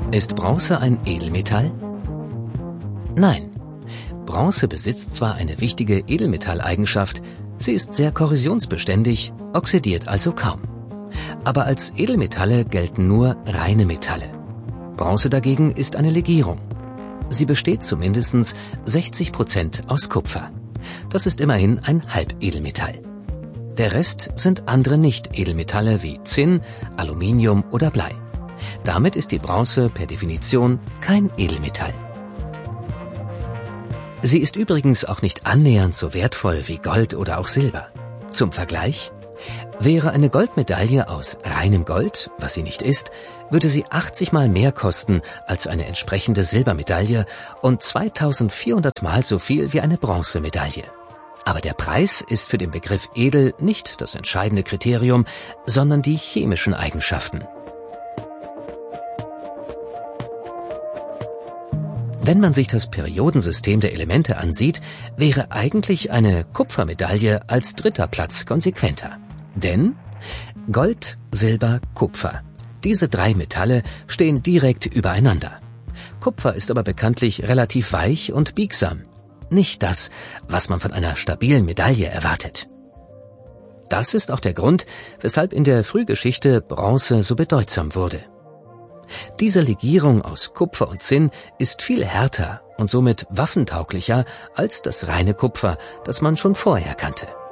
Ist Bronze ein Edelmetall? Nein. Bronze besitzt zwar eine wichtige Edelmetalleigenschaft, sie ist sehr korrosionsbeständig, oxidiert also kaum. Aber als Edelmetalle gelten nur reine Metalle. Bronze dagegen ist eine Legierung. Sie besteht zu mindestens 60% aus Kupfer. Das ist immerhin ein Halbedelmetall. Der Rest sind andere Nicht-Edelmetalle wie Zinn, Aluminium oder Blei. Damit ist die Bronze per Definition kein Edelmetall. Sie ist übrigens auch nicht annähernd so wertvoll wie Gold oder auch Silber. Zum Vergleich: Wäre eine Goldmedaille aus reinem Gold, was sie nicht ist, würde sie 80 Mal mehr kosten als eine entsprechende Silbermedaille und 2400 Mal so viel wie eine Bronzemedaille. Aber der Preis ist für den Begriff edel nicht das entscheidende Kriterium, sondern die chemischen Eigenschaften. Wenn man sich das Periodensystem der Elemente ansieht, wäre eigentlich eine Kupfermedaille als dritter Platz konsequenter. Denn Gold, Silber, Kupfer. Diese drei Metalle stehen direkt übereinander. Kupfer ist aber bekanntlich relativ weich und biegsam. Nicht das, was man von einer stabilen Medaille erwartet. Das ist auch der Grund, weshalb in der Frühgeschichte Bronze so bedeutsam wurde. Diese Legierung aus Kupfer und Zinn ist viel härter und somit waffentauglicher als das reine Kupfer, das man schon vorher kannte.